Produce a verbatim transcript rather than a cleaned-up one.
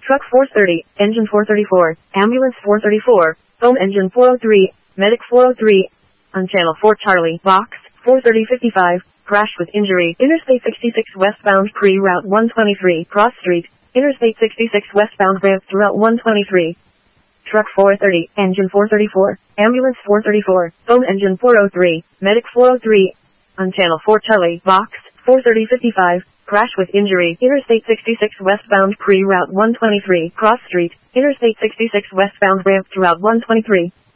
Truck four thirty, engine four thirty-four, ambulance four thirty-four, foam engine four oh three, medic four oh three, on channel four Charlie, box, four thirty fifty-five, crash with injury, Interstate sixty-six westbound pre-route one twenty-three, cross street, Interstate sixty-six westbound ramp to route one twenty-three. Truck four thirty, engine four thirty-four, ambulance four thirty-four, foam engine four oh three, medic four oh three, on channel four Charlie, box, four thirty fifty-five, crash with injury, Interstate sixty-six westbound pre-route one twenty-three, cross street, Interstate sixty-six westbound ramp to route one twenty-three.